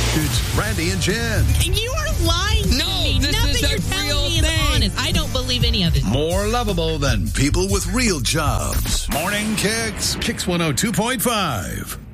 It's Randy and Jen. You are lying to me. This Nothing is a you're telling real me is thing. honest. I don't believe any of this. More lovable than people with real jobs. Morning Kicks, Kicks 102.5.